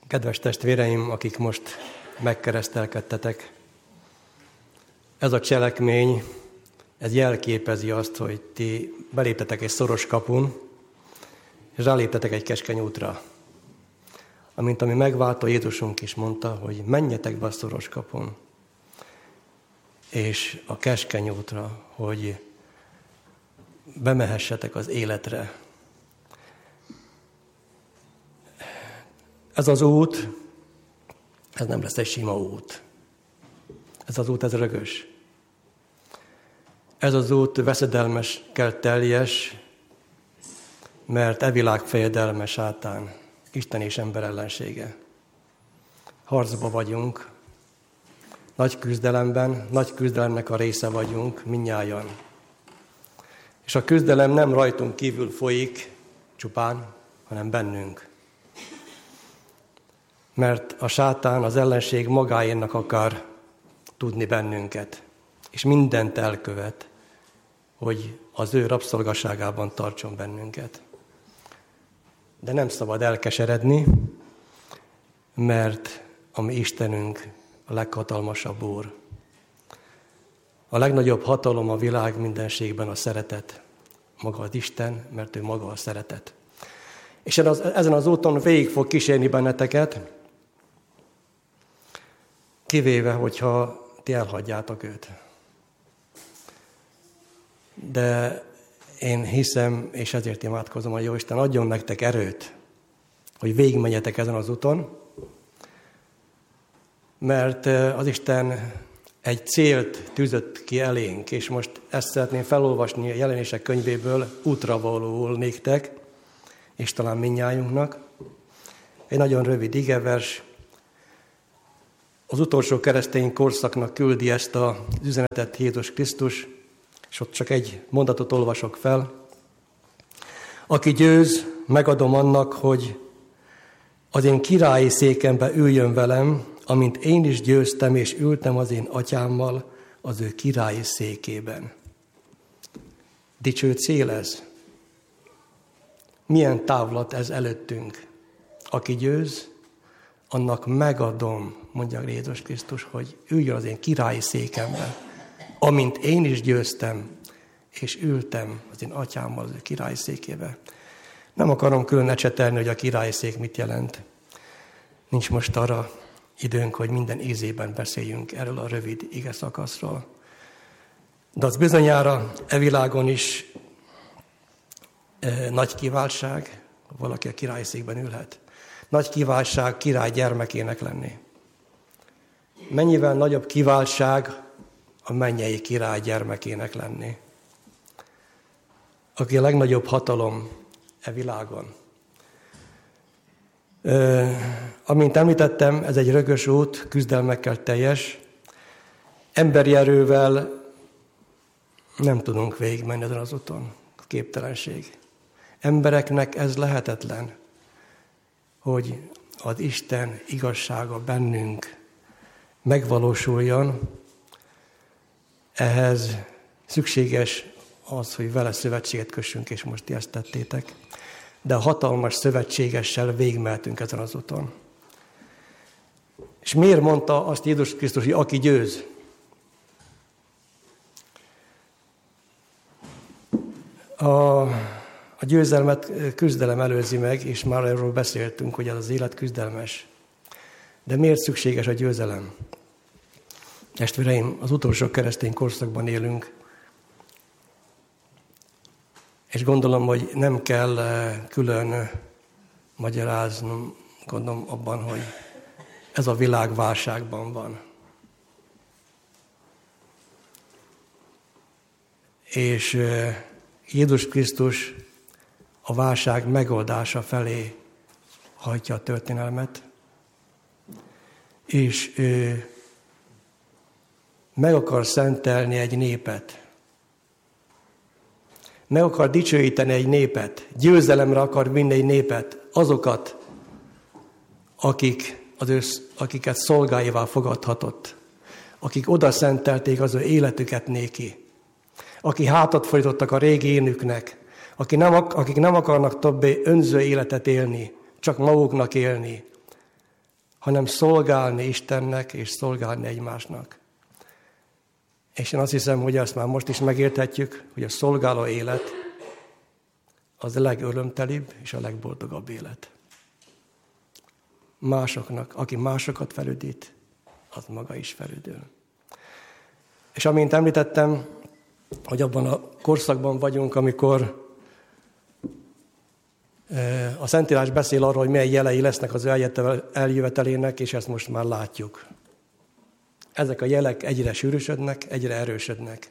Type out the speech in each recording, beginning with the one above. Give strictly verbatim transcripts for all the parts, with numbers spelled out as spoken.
Kedves testvéreim, akik most megkeresztelkedtetek, ez a cselekmény, ez jelképezi azt, hogy ti beléptetek egy szoros kapun, és ráléptetek egy keskeny útra. Amint ami megváltó Jézusunk is mondta, hogy menjetek be a szoros kapun, és a keskeny útra, hogy bemehessetek az életre. Ez az út, ez nem lesz egy sima út. Ez az út, ez rögös. Ez az út veszedelmes kell teljes, mert e világ fejedelme sátán, Isten és ember ellensége. Harcba vagyunk, nagy küzdelemben, nagy küzdelemnek a része vagyunk mindnyájan. És a küzdelem nem rajtunk kívül folyik csupán, hanem bennünk. Mert a sátán, az ellenség magáénak akar tudni bennünket, és mindent elkövet, hogy az ő rabszolgaságában tartson bennünket. De nem szabad elkeseredni, mert a mi Istenünk a leghatalmasabb Úr. A legnagyobb hatalom a világ mindenségben a szeretet. Maga az Isten, mert ő maga a szeretet. És ezen az úton végig fog kísérni benneteket, kivéve, hogyha ti elhagyjátok őt. De én hiszem, és ezért imádkozom, hogy Jóisten adjon nektek erőt, hogy végigmenjetek ezen az úton, mert az Isten egy célt tűzött ki elénk, és most ezt szeretném felolvasni a Jelenések könyvéből útra valóul néktek, és talán mindnyájunknak. Egy nagyon rövid igevers, az utolsó keresztény korszaknak küldi ezt az üzenetet Jézus Krisztus, és ott csak egy mondatot olvasok fel. Aki győz, megadom annak, hogy az én királyi székembe üljön velem, amint én is győztem és ültem az én atyámmal az ő királyi székében. Dicső cél ez. Milyen távlat ez előttünk. Aki győz, annak megadom, mondja Jézus Krisztus, hogy üljön az én királyi székembe, amint én is győztem, és ültem az én atyámmal az ő királyi székébe. Nem akarom külön ecsetelni, hogy a királyi szék mit jelent. Nincs most arra időnk, hogy minden ízében beszéljünk erről a rövid ige szakaszról. De az bizonyára e világon is e, nagy kiváltság, valaki a királyi székben ülhet. Nagy kiváltság király gyermekének lenni. Mennyivel nagyobb kiváltság a mennyei király gyermekének lenni, aki a legnagyobb hatalom e világon. Ö, amint említettem, ez egy rögös út, küzdelmekkel teljes. Emberi erővel nem tudunk végigmenni ezen az úton. Képtelenség. Embereknek ez lehetetlen, hogy az Isten igazsága bennünk megvalósuljon. Ehhez szükséges az, hogy vele szövetséget kössünk, és most ti ezt tettétek. De a hatalmas szövetségessel végigmehetünk ezen az úton. És miért mondta azt Jézus Krisztus, hogy aki győz? A, a győzelmet küzdelem előzi meg, és már erről beszéltünk, hogy ez az élet küzdelmes. De miért szükséges a győzelem? Testvéreim, az utolsó keresztény korszakban élünk, és gondolom, hogy nem kell külön magyaráznom, gondolom abban, hogy ez a világ válságban van. És Jézus Krisztus a válság megoldása felé hajtja a történelmet, és ő meg akar szentelni egy népet. Meg akar dicsőíteni egy népet. Győzelemre akar vinni egy népet. Azokat, akik az ő, akiket szolgáivá fogadhatott. Akik oda szentelték az ő életüket néki. Akik hátat fordítottak a régi énüknek. Akik nem, akik nem akarnak többé önző életet élni, csak maguknak élni. hanem szolgálni Istennek és szolgálni egymásnak. És én azt hiszem, hogy ezt már most is megérthetjük, hogy a szolgáló élet az a legörömtelibb és a legboldogabb élet. Másoknak, aki másokat felüdít, az maga is felüdül. És amint említettem, hogy abban a korszakban vagyunk, amikor a Szentírás beszél arról, hogy milyen jelei lesznek az eljövetelének, és ezt most már látjuk. Ezek a jelek egyre sűrűsödnek, egyre erősödnek.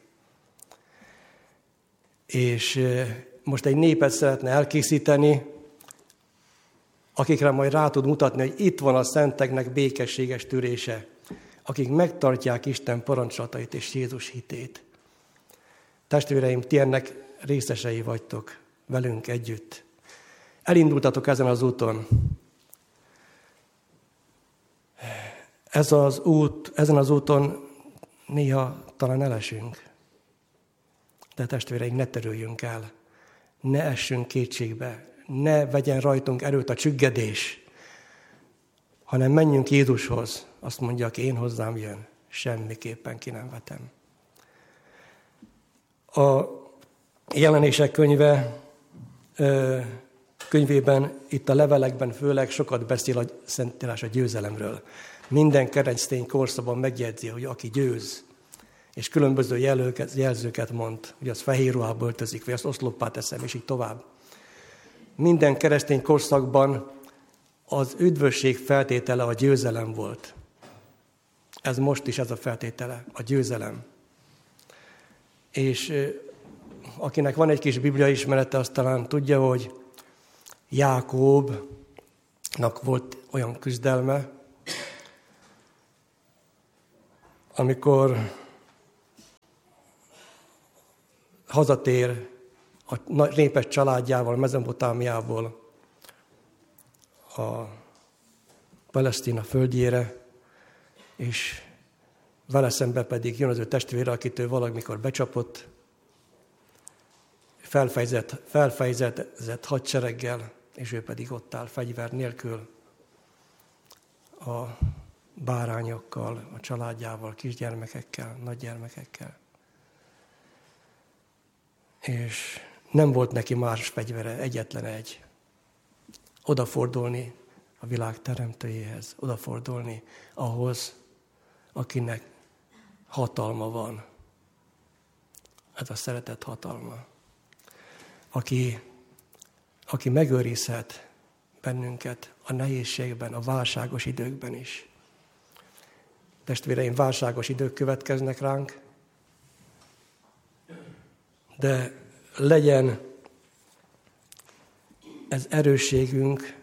És most egy népet szeretne elkészíteni, akikre majd rá tud mutatni, hogy itt van a szenteknek békességes tűrése, akik megtartják Isten parancsolatait és Jézus hitét. Testvéreim, ti ennek részesei vagytok velünk együtt. Elindultatok ezen az úton. Ez az út, ezen az úton néha talán elesünk. De testvéreim, ne törüljünk el, ne essünk kétségbe, ne vegyen rajtunk erőt a csüggedés, hanem menjünk Jézushoz. Azt mondja, aki én hozzám jön, semmiképpen ki nem vetem. A Jelenések könyve, könyvében, itt a levelekben főleg sokat beszél a Szentírás a győzelemről. Minden keresztény korszakban megjegyzi, hogy aki győz, és különböző jelőket, jelzőket mond, hogy az fehér ruhába öltözik, vagy azt oszloppá teszem, és így tovább. Minden keresztény korszakban az üdvösség feltétele a győzelem volt. Ez most is ez a feltétele, a győzelem. És akinek van egy kis biblia ismerete, azt talán tudja, hogy Jákóbnak volt olyan küzdelme, amikor hazatér a népes családjával, Mezopotámiából a Palesztina földjére, és vele szembe pedig jön az ő testvére, akit ő valamikor becsapott, felfejzett, felfejzett hadsereggel, és ő pedig ott áll fegyver nélkül a bárányokkal, a családjával, kisgyermekekkel, nagygyermekekkel. És nem volt neki más fegyvere, egyetlen egy. Odafordulni a világ teremtőjéhez, odafordulni ahhoz, akinek hatalma van. Ez a szeretet hatalma. Aki, aki megőrizhet bennünket a nehézségben, a válságos időkben is. Testvéreim, válságos idők következnek ránk, de legyen ez erősségünk,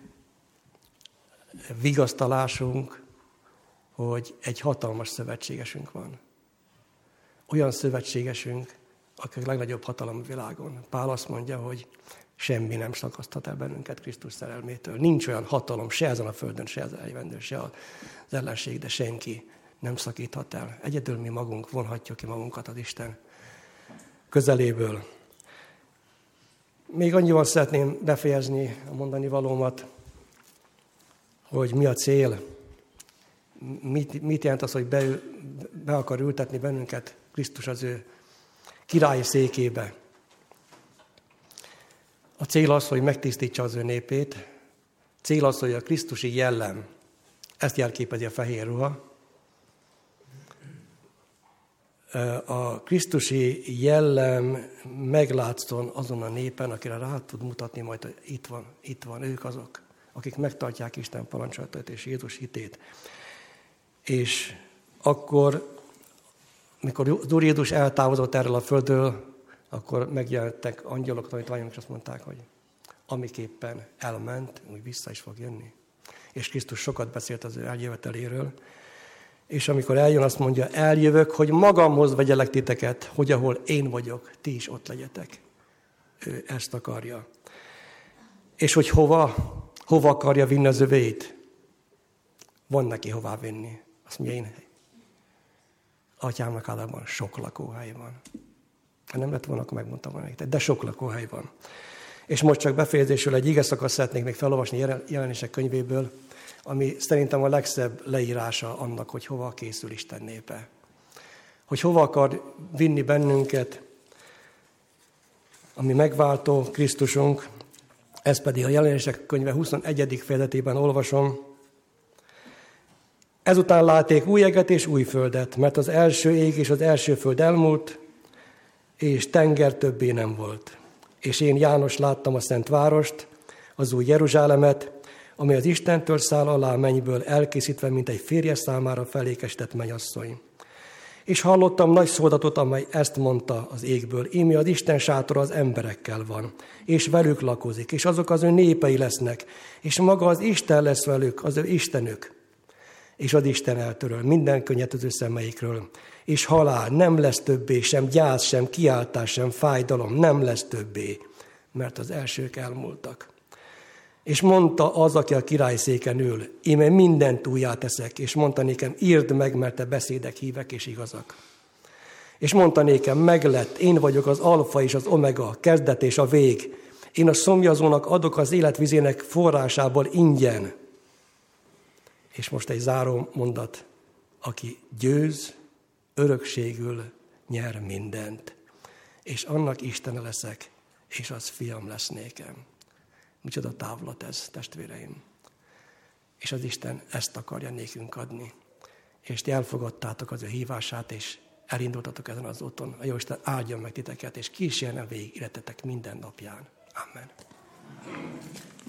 vigasztalásunk, hogy egy hatalmas szövetségesünk van. Olyan szövetségesünk, aki a legnagyobb hatalom a világon. Pál azt mondja, hogy semmi nem szakaszthat el bennünket Krisztus szerelmétől. Nincs olyan hatalom se ezen a földön, se az eljövendő, se az ellenség, de senki nem szakíthat el. Egyedül mi magunk vonhatjuk ki magunkat az Isten közeléből. Még annyival szeretném befejezni a mondani valómat, hogy mi a cél, mit, mit jelent az, hogy be, be akar ültetni bennünket Krisztus az ő királyi székébe. A cél az, hogy megtisztítsa az ő népét, cél az, hogy a krisztusi jellem, ezt jelképezi a fehér ruha, a krisztusi jellem meglátszon azon a népen, akire rá tud mutatni majd, hogy itt van, itt van, ők azok, akik megtartják Isten parancsolatait és Jézus hitét. És akkor, mikor az Úr Jézus eltávozott erről a földről, akkor megjelentek angyalok, tanítványok, és azt mondták, hogy amiképpen elment, úgy vissza is fog jönni. És Krisztus sokat beszélt az ő eljöveteléről, és amikor eljön, azt mondja, eljövök, hogy magamhoz vegyelek titeket, hogy ahol én vagyok, ti is ott legyetek. Ő ezt akarja. És hogy hova? Hova akarja vinni az övéit? Van neki hová vinni. Azt mondja, én atyámnak általában sok lakóhely van. Ha nem lett volna, akkor megmondtam volna nektek, de sok lakóhely van. És most csak befejezésül egy ige szakaszt szeretnék még felolvasni Jelenések könyvéből, ami szerintem a legszebb leírása annak, hogy hova készül Isten népe. Hogy hova akar vinni bennünket, ami megváltó Krisztusunk, ez pedig a Jelenések könyve huszonegyedik fejezetében olvasom. Ezután látték új eget és új földet, mert az első ég és az első föld elmúlt, és tenger többé nem volt. És én, János, láttam a Szent Várost, az új Jeruzsálemet, amely az Istentől száll alá mennyből, elkészítve, mint egy férje számára felékesített mennyasszony. És hallottam nagy szólatot, amely ezt mondta az égből: íme az Isten sátora az emberekkel van, és velük lakozik, és azok az ő népei lesznek, és maga az Isten lesz velük, az ő Istenük. És az Isten eltöröl minden könnyet az ő szemeikről, és halál nem lesz többé, sem gyász, sem kiáltás, sem fájdalom nem lesz többé, mert az elsők elmúltak. És mondta az, aki a királyszéken ül: íme mindent újjá teszek, és mondta nékem: írd meg, mert te beszédek hívek és igazak. És mondta nékem: meglett, én vagyok az alfa és az omega, a kezdet és a vég. Én a szomjazónak adok az életvizének forrásából ingyen. És most egy záró mondat: aki győz, örökségül nyer mindent. És annak Istene leszek, és az fiam lesz nékem. Micsoda távlat ez, testvéreim. És az Isten ezt akarja nékünk adni. És ti elfogadtátok az ő hívását, és elindultatok ezen az úton. A Jóisten áldjon meg titeket, és kísérjen végig életetek minden napján. Amen.